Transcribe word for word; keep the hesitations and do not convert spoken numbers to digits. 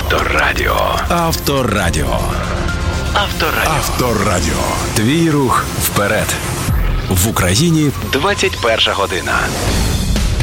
Авторадіо. Авторадіо. Авторадіо. Авторадіо. Твій рух вперед. В Україні двадцять перша година.